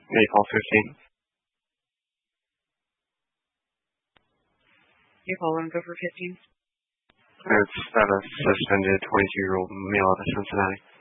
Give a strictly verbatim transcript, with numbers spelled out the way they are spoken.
Mayfall fifteen. Mayfall one, go for fifteen. It's about a suspended twenty-two-year-old male out of Cincinnati.